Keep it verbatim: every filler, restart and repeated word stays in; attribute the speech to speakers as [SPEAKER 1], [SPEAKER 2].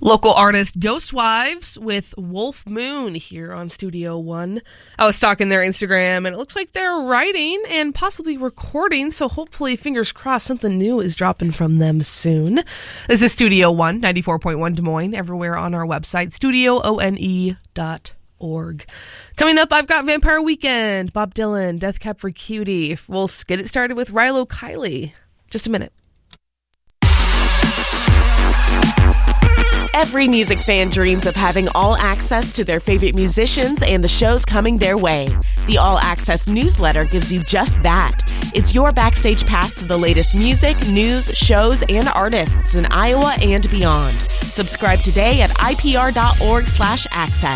[SPEAKER 1] Local artist Ghost Wives with Wolf Moon here on Studio One. I was stalking their Instagram, and it looks like they're writing and possibly recording, so hopefully, fingers crossed, something new is dropping from them soon. This is Studio One, ninety-four point one Des Moines, everywhere on our website, studio one dot org. Coming up, I've got Vampire Weekend, Bob Dylan, Death Cab for Cutie. We'll get it started with Rilo Kiley. Just a minute.
[SPEAKER 2] Every music fan dreams of having all access to their favorite musicians and the shows coming their way. The All Access newsletter gives you just that. It's your backstage pass to the latest music, news, shows, and artists in Iowa and beyond. Subscribe today at I P R dot org slash access.